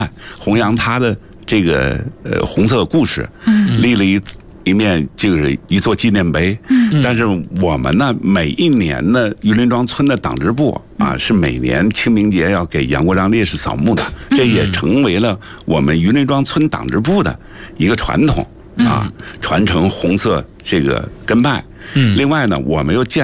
弘扬他的这个红色故事，立了一面就是一座纪念碑。但是我们呢，每一年呢，榆林庄村的党支部啊，是每年清明节要给杨国璋烈士扫墓的，这也成为了我们榆林庄村党支部的一个传统啊，传承红色这个根脉。另外呢，我们又建